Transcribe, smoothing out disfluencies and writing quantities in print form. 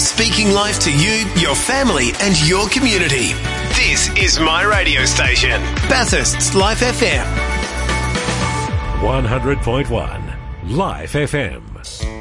Speaking life to you, your family and your community. This is my radio station, Bathurst's Life FM. 100.1 Life FM.